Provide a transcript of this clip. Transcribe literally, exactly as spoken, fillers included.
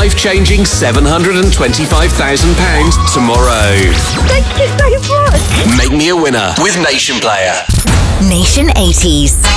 life-changing seven hundred twenty-five thousand pounds tomorrow. Thank you so much. Make me a winner with Nation Player. Nation eighties.